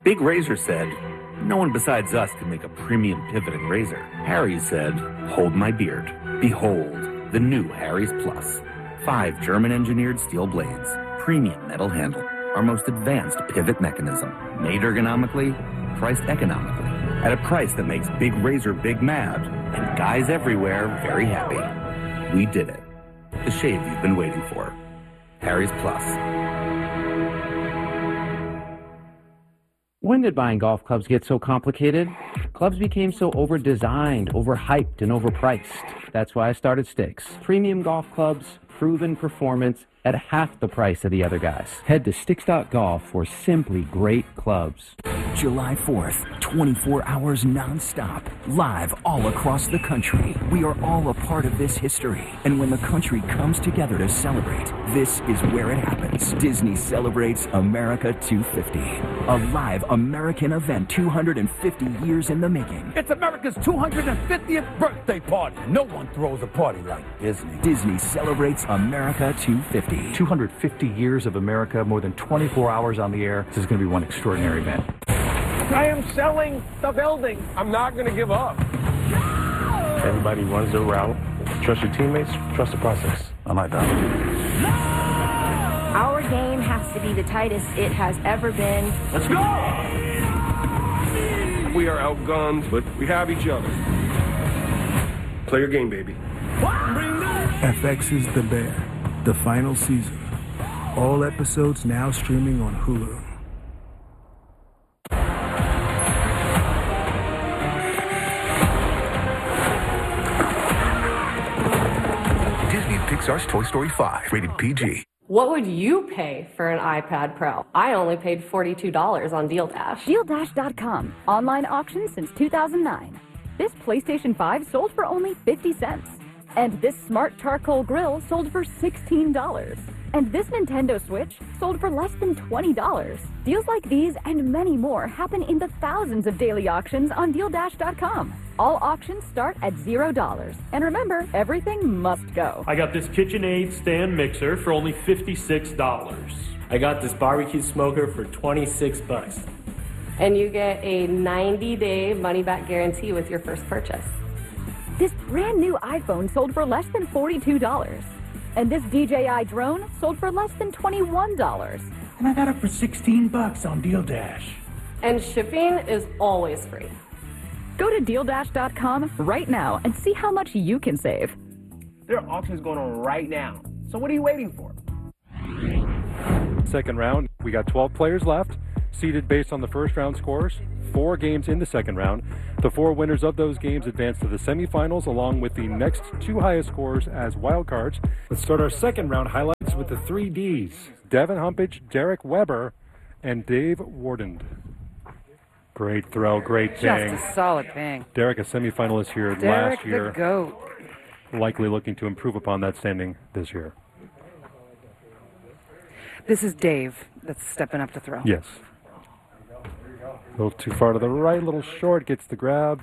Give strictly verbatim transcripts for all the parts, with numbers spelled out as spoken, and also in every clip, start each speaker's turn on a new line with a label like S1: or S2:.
S1: Big Razor said, no one besides us can make a premium pivoting razor. Harry's said, hold my beard. Behold, the new Harry's Plus. Five German-engineered steel blades, premium metal handle, our most advanced pivot mechanism, made ergonomically, priced economically, at a price that makes Big Razor big mad, and guys everywhere very happy. We did it. The shave you've been waiting for. Harry's Plus.
S2: When did buying golf clubs get so complicated? Clubs became so over-designed, overhyped, and overpriced. That's why I started Sticks. Premium golf clubs, proven performance, at half the price of the other guys. Head to Sticks dot golf for simply great clubs.
S3: July fourth, twenty-four hours non-stop, live all across the country. We are all a part of this history. And when the country comes together to celebrate, this is where it happens. Disney celebrates America two fifty. A live American event two hundred fifty years in the making.
S4: It's America's two hundred fiftieth birthday party. No one throws a party like Disney.
S3: Disney celebrates America two fifty.
S5: two hundred fifty years of America, more than twenty-four hours on the air. This is going to be one extraordinary event.
S6: I am selling the building. I'm not going to give up.
S7: Everybody runs their route. Trust your teammates, trust the process.
S5: I like that.
S8: Our game has to be the tightest it has ever been.
S4: Let's go!
S7: We are outgunned, but we have each other. Play your game, baby.
S9: F X's The Bear, the final season. All episodes now streaming on Hulu.
S10: Disney Pixar's Toy Story five, rated P G.
S11: What would you pay for an iPad Pro? I only paid forty-two dollars on Deal Dash.
S12: Deal Dash dot com. Online auction since two thousand nine. This PlayStation five sold for only fifty cents. And this smart charcoal grill sold for sixteen dollars. And this Nintendo Switch sold for less than twenty dollars. Deals like these and many more happen in the thousands of daily auctions on Deal Dash dot com. All auctions start at zero dollars. And remember, everything must go.
S13: I got this KitchenAid stand mixer for only fifty-six dollars.
S14: I got this barbecue smoker for twenty-six bucks.
S11: And you get a ninety-day money-back guarantee with your first purchase.
S12: This brand new iPhone sold for less than forty-two dollars. And this D J I drone sold for less than twenty-one dollars.
S4: And I got it for sixteen bucks on Deal Dash.
S11: And shipping is always free.
S12: Go to Deal Dash dot com right now and see how much you can save.
S6: There are auctions going on right now. So what are you waiting for?
S15: Second round, we got twelve players left, seeded based on the first round scores. Four games in the second round. The four winners of those games advance to the semifinals along with the next two highest scores as wild cards. Let's start our second round highlights with the three Ds. Devin Humpage, Derek Weber, and Dave Warden. Great throw, great bang.
S16: Just a solid bang.
S15: Derek, a semifinalist here
S16: Derek
S15: last year.
S16: the GOAT.
S15: Likely looking to improve upon that standing this year.
S16: This is Dave that's stepping up to throw.
S15: Yes. A little too far to the right, a little short, gets the grab.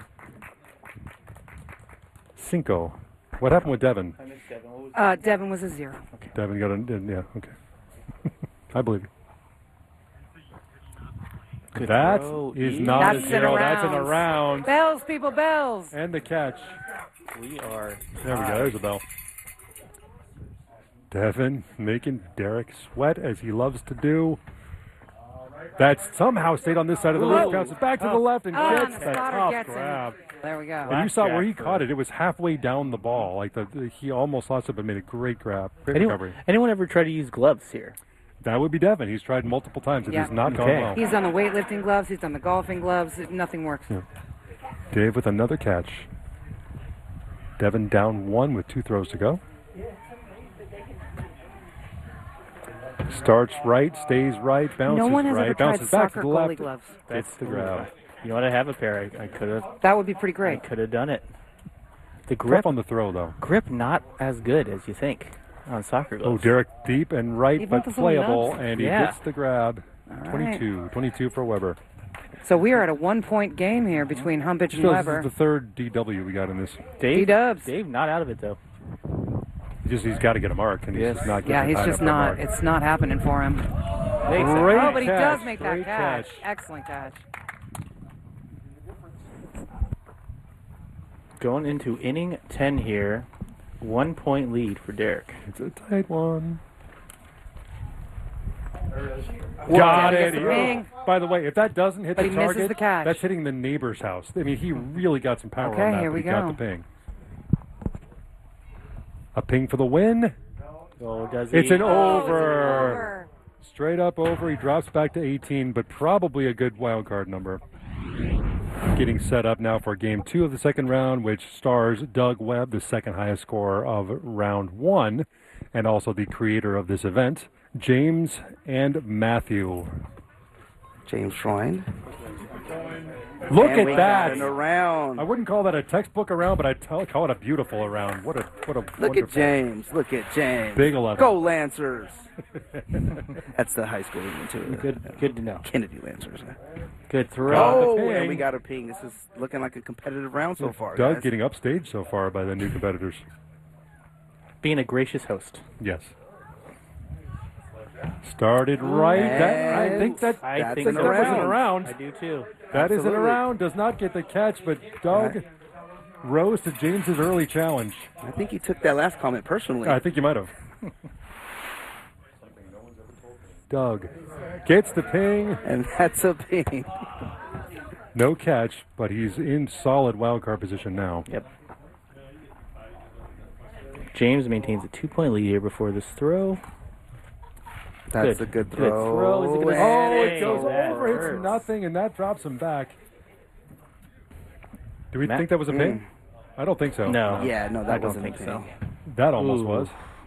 S15: Cinco. What happened with Devin?
S16: Uh, Devin was a zero.
S15: Okay. Devin got a, yeah, okay. I believe you.
S17: Good
S15: that
S17: throw.
S15: is
S17: Yeah.
S15: not
S16: That's
S15: a zero,
S16: in a
S15: that's in a
S16: round.
S15: round.
S16: Bells, people, bells.
S15: And the catch.
S17: We are.
S15: There we go, there's a bell. Devin making Derek sweat as he loves to do. That somehow stayed on this side of the roof, bounces back to the left and
S16: Oh,
S15: gets
S16: and the
S15: that
S16: spotter
S15: top
S16: gets him.
S15: grab.
S16: There we go.
S15: And you saw where he caught it. It was halfway down the ball. Like the, the he almost lost it, but made a great grab. Great
S17: Anyone,
S15: recovery.
S17: anyone ever try to use gloves here?
S15: That would be Devin. He's tried multiple times. It
S16: Yeah.
S15: has not
S17: Okay.
S15: gone well.
S16: He's done the weightlifting gloves. He's done the golfing gloves. Nothing works.
S15: Yeah. Dave with another catch. Devin down one with two throws to go. Starts right, stays right, bounces
S16: No one has
S15: right,
S16: ever tried
S15: bounces back to
S16: soccer
S15: the
S16: goalie
S15: left.
S16: gloves.
S15: Gets the grab.
S17: You know what? I have a pair. I, I could have.
S16: That would be pretty
S17: I
S16: great.
S17: could have done it. The
S15: Grip
S17: grip
S15: on the throw though.
S17: grip not as good as you think on soccer
S15: Oh,
S17: gloves.
S15: Derek deep and right,
S16: Even
S15: but
S16: with the little
S15: playable,
S16: nubs?
S15: and he
S17: Yeah.
S15: gets the grab.
S16: All right.
S15: twenty-two, twenty-two for Weber.
S16: So we are at a one-point game here between Humpage and
S15: So this
S16: Weber.
S15: is the third D W we got in this.
S17: Dave,
S16: D-dubs.
S17: Dave not out of it though.
S15: He just he's got to get a mark, and he's
S17: Yes.
S15: just not getting
S16: Yeah, he's
S15: high
S16: just
S15: enough
S16: not.
S15: for a mark.
S16: It's not happening for him. Makes it.
S15: Great
S16: Oh, but he
S15: catch.
S16: does make that
S15: Great
S16: catch.
S15: catch.
S16: Excellent catch.
S17: Going into inning ten here. One point lead for Derek.
S15: It's a tight one.
S16: Well,
S15: Got
S16: gets
S15: it.
S16: the ping.
S15: By the way, if that doesn't hit
S16: But
S15: the
S16: he misses
S15: target,
S16: the catch.
S15: that's hitting the neighbor's house. I mean, he really got some power
S16: Okay,
S15: on that,
S16: here
S15: but
S16: we
S15: he got
S16: go.
S15: the ping. A ping for the win.
S17: Oh, does he?
S15: It's an
S16: Oh,
S15: over.
S16: it's an over.
S15: Straight up over. He drops back to eighteen, but probably a good wild card number. Getting set up now for game two of the second round, which stars Doug Webb, the second highest scorer of round one, and also the creator of this event, James and Matthew.
S18: James Freund.
S15: Look
S18: And
S15: at
S18: we
S15: that!
S18: got an around.
S15: I wouldn't call that a textbook around, but I'd tell, call it a beautiful around. What a what a
S18: Look
S15: wonderful.
S18: at James. Look at James.
S15: Big eleven.
S18: Go Lancers. That's the high school even too.
S17: Good, good to know.
S18: Kennedy Lancers.
S17: Good throw.
S15: Got the
S18: Oh,
S15: ping.
S18: and we got a ping. This is looking like a competitive round so far,
S15: Doug
S18: guys.
S15: getting upstaged so far by the new competitors.
S17: Being a gracious host.
S15: Yes. Started right. That, I think that
S17: I
S18: That's
S17: think
S18: an
S15: that was an
S18: around.
S15: around.
S17: I do too.
S15: That is an
S18: Absolutely.
S15: around. Does not get the catch, but Doug
S18: Right.
S15: rose to James's early challenge.
S18: I think he took that last comment personally.
S15: I think you might have. Doug gets the ping.
S18: And that's a ping.
S15: No catch, but he's in solid wild card position now.
S17: Yep. James maintains a two-point lead here before this throw.
S18: That's
S17: Good.
S18: a good
S17: Good
S18: throw.
S17: throw. Is it gonna
S15: Oh,
S17: stay?
S15: it goes
S17: That
S15: over. It's
S17: hurts.
S15: nothing, and that drops him back. Do we
S17: Matt-
S15: think that was a ping?
S18: Mm.
S15: I don't think so.
S17: No.
S18: Yeah, no, that
S17: I don't
S18: wasn't
S17: think
S18: a ping.
S17: so.
S15: That almost
S17: Ooh.
S15: was.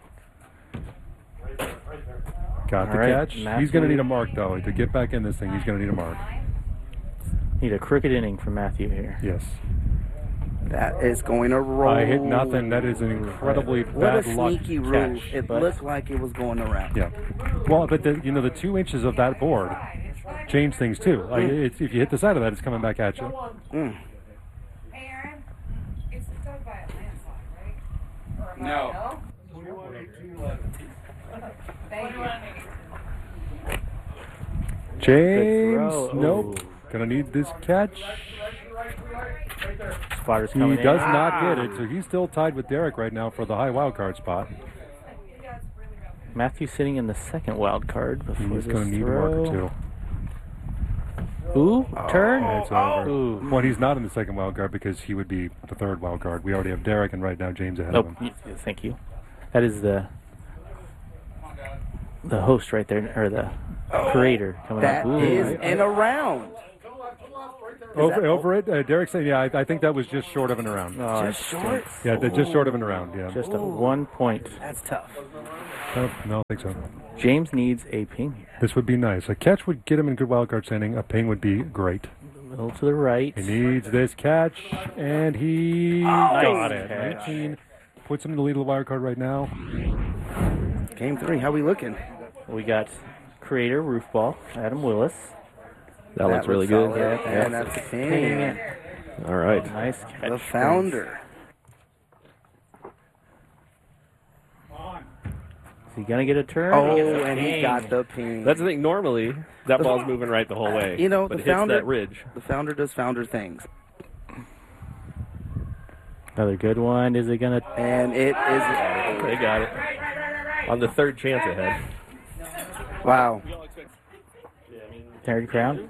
S15: Got the
S17: All right,
S15: catch.
S17: Matthew.
S15: He's going to need a mark, though. To get back in this thing, he's going to need a mark.
S17: Need a crooked inning from Matthew here.
S15: Yes.
S18: That is going to roll.
S15: I hit nothing. That is an incredibly
S18: What a
S15: bad luck
S18: sneaky roof.
S15: catch.
S18: It
S17: but-
S18: looked like it was going around.
S15: Yeah. Well, but the, you know the two inches of that board change things too. Like
S18: Mm.
S15: it's, if you hit the side of that, it's coming back at you.
S18: Mm.
S6: No.
S15: James,
S17: throw.
S15: nope.
S17: Ooh.
S15: Gonna need this catch.
S17: Spotter's
S15: He
S17: coming
S15: does
S17: in.
S15: not get it, so he's still tied with Derek right now for the high wild card spot.
S17: Matthew sitting in the second wild card before
S15: He's
S17: this
S15: gonna need a
S17: throw.
S15: mark or two.
S17: Ooh, turn.
S15: And it's over.
S17: Ooh.
S15: Well, he's not in the second wild card because he would be the third wild card. We already have Derek, and right now James ahead
S17: Oh,
S15: of him.
S17: y- y- thank you. That is the the host right there, or the creator coming
S18: That
S17: up. Ooh,
S18: is
S17: I-
S18: an around.
S15: Over,
S18: that-
S15: over it, uh, Derek said, yeah, I, I think that was just short of an around.
S17: Oh,
S18: Just
S17: that
S18: short?
S17: stinks.
S15: Yeah, th- just short of an around, yeah.
S17: Just a one point.
S18: That's tough.
S15: No, no, I think so.
S17: James needs a ping here.
S15: This would be nice. A catch would get him in good wild card standing. A ping would be great.
S17: Middle to the right.
S15: He needs this catch, and he got it.
S17: catch.
S15: nineteen puts him in the lead of the wild card right now.
S18: Game three, how we looking?
S17: We got creator roof ball, Adam Willis.
S19: That, looks really good.
S18: solid.
S19: Yeah.
S18: And that's a ping.
S17: Ping.
S19: All right.
S17: Nice catch.
S18: The founder.
S17: Is he gonna get a turn?
S18: Oh,
S17: He gets a
S18: and he
S17: ping.
S18: got the ping.
S19: That's the thing. Normally, that ball's moving right the whole way.
S18: You know,
S19: but
S18: the
S19: it hits
S18: founder,
S19: that ridge.
S18: the founder does founder things.
S17: Another good one. Is it gonna?
S18: And it is.
S19: They got it. On the third chance ahead.
S18: Wow.
S17: Third crown.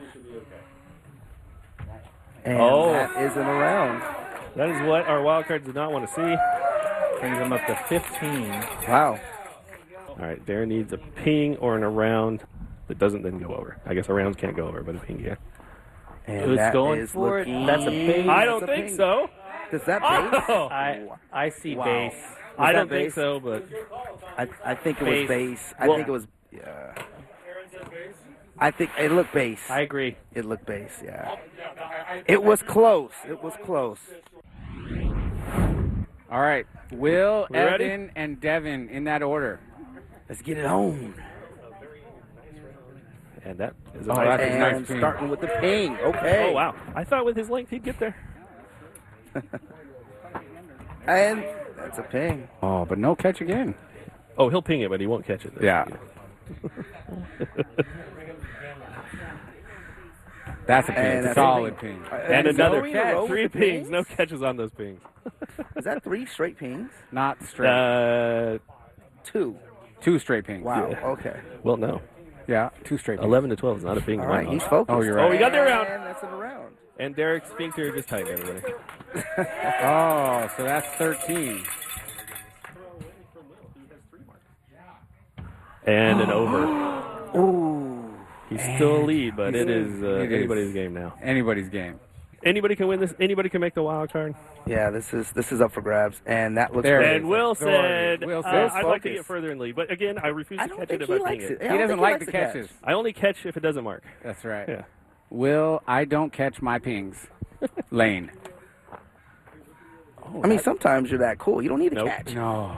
S18: And
S19: Oh.
S18: that is an around.
S19: That is what our wild card did not want to see.
S17: Brings him up to fifteen.
S18: Wow.
S19: All right, Darren needs a ping or an around that doesn't then go over. I guess arounds can't go over, but a ping, yeah.
S18: And
S17: Who's
S18: that
S17: going
S18: is
S17: for it?
S18: looking-
S17: That's a ping.
S19: I
S18: That's
S19: don't
S18: a
S19: think
S18: ping.
S19: so.
S18: Is that base?
S19: Oh,
S17: I I see
S18: Wow.
S17: base.
S19: I
S18: that
S19: don't think
S18: base?
S19: so, but
S18: I, I think it
S17: Base.
S18: was base. I
S19: Well-
S18: think it was. Yeah. I think it looked base.
S17: I agree.
S18: It looked base. Yeah. It was close. It was close.
S20: All right, Will,
S19: We ready?
S20: Evan, and Devin in that order.
S18: Let's get it on.
S19: and that is a
S20: Oh,
S19: nice
S20: that's a
S19: ping.
S20: nice
S18: And
S20: ping.
S18: starting with the ping. Okay.
S19: Oh, wow. I thought with his length he'd get there.
S18: And that's a ping.
S20: Oh, but no catch again.
S19: Oh, he'll ping it, but he won't catch it.
S20: Yeah. That's a ping.
S18: And
S20: It's a
S18: that's
S20: solid
S18: a
S20: ping.
S18: ping.
S19: And
S18: Is
S19: another
S18: Zoe in a row
S19: three
S18: with the
S19: pings.
S18: pings?
S19: No catches on those pings.
S18: Is that three straight pings?
S20: Not straight.
S19: Uh,
S18: Two.
S20: Two straight pings.
S18: Wow.
S19: Yeah.
S18: Okay.
S19: well, no.
S20: Yeah, two straight pings.
S19: eleven to twelve is not a ping.
S18: All right.
S19: Wow.
S18: He's focused.
S20: Oh, you're right.
S19: Oh, we got there round.
S18: And that's in a round.
S19: And Derek Sphincter just tightened everybody.
S20: Oh, so that's thirteen.
S19: And an over.
S18: Ooh.
S19: He's still a lead, but it is uh,
S20: It is.
S19: anybody's game now.
S20: Anybody's game.
S19: Anybody can win this. Anybody can make the wild card.
S18: Yeah, this is this is up for grabs, and that looks
S20: There
S18: great.
S20: it
S19: And Will said,
S20: Will
S19: uh,
S20: says
S19: I'd like to
S18: focus.
S19: get further in lead. But again, I refuse
S18: I
S19: to
S18: don't
S19: catch
S18: think
S19: it if
S18: he
S19: I ping
S18: likes
S19: it.
S18: it. I
S20: He
S18: don't
S20: doesn't
S18: think
S20: like
S18: likes
S20: the
S18: to catch.
S20: catches.
S19: I only catch if it doesn't mark.
S20: That's right.
S19: Yeah.
S20: Will, I don't catch my pings. Lane.
S18: I mean, sometimes you're that cool. You don't need to
S19: Nope.
S18: catch.
S20: No.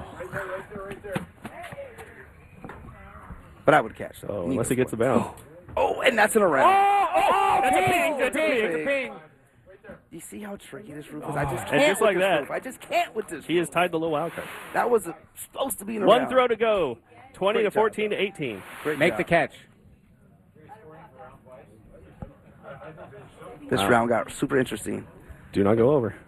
S18: But I would catch. So
S19: Oh, unless it gets a bounce.
S18: Oh, and that's in a round.
S20: Oh, oh,
S19: That's a
S20: ping.
S19: ping, that's a
S20: ping.
S19: ping.
S20: It's a ping.
S18: You see how tricky this roof is? I just
S19: And
S18: can't
S19: just
S18: with
S19: like
S18: this
S19: that,
S18: roof. I just can't with this.
S19: He has tied the low wild card.
S18: That was uh supposed to be in a
S19: One
S18: round.
S19: throw to go. twenty
S18: Great
S19: to
S18: job.
S19: fourteen to eighteen.
S18: Great
S20: Make
S18: job.
S20: the catch.
S18: This
S19: Wow.
S18: round got super interesting.
S19: Do not go over.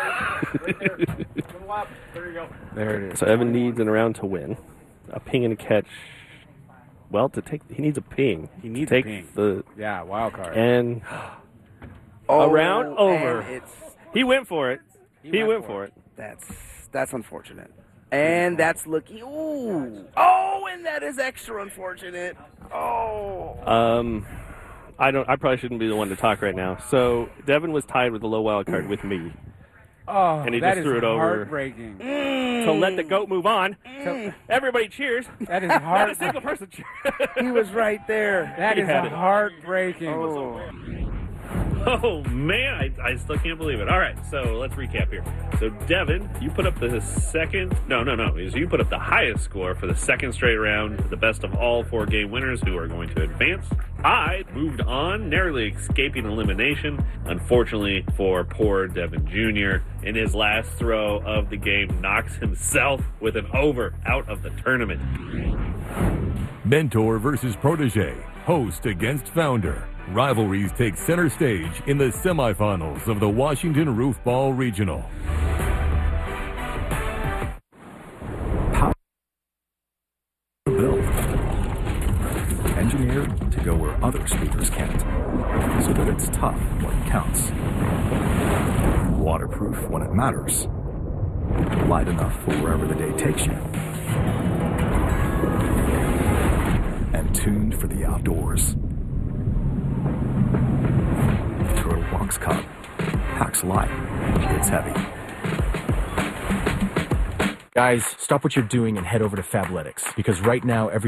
S20: There it is.
S19: So Evan needs an round to win. A ping and a catch. Well, to take, he needs a ping.
S20: He needs
S19: to take
S20: a ping.
S19: the
S20: Yeah, wild card.
S19: and
S18: Oh,
S19: a round over.
S18: and It's,
S19: He went for it. He,
S20: He
S19: went,
S20: went
S19: for
S20: for
S19: it.
S18: that's that's unfortunate. And that's looking. Ooh. Oh, and that is extra unfortunate. Oh.
S19: Um, I don't. I probably shouldn't be the one to talk right now. So Devin was tied with the low wild card with me
S20: Oh,
S19: and he
S20: that
S19: just
S20: is
S19: threw it over.
S20: heartbreaking.
S19: to let the goat move on.
S20: So-
S19: Everybody cheers.
S20: That is
S19: Not a
S20: heart.
S19: single person cheers.
S18: He was right there.
S20: That
S19: He
S20: is
S19: had it.
S20: heartbreaking.
S18: Oh.
S1: Oh, man, I, I still can't believe it. All right, so let's recap here. So, Devin, you put up the second... No, no, no. So you put up the highest score for the second straight round, the best of all four-game winners who are going to advance. I moved on, narrowly escaping elimination. Unfortunately for poor Devin Junior, in his last throw of the game, knocks himself with an over out of the tournament.
S21: Mentor versus protege, host against founder. Rivalries take center stage in the semifinals of the Washington Roofball Regional.
S3: Power built. Engineered to go where other speakers can't. So that it's tough when it counts. Waterproof when it matters. Light enough for wherever the day takes you. And tuned for the outdoors. Turtle Box Cup. Packs light. It's heavy.
S22: Guys, stop what you're doing and head over to Fabletics, because right now every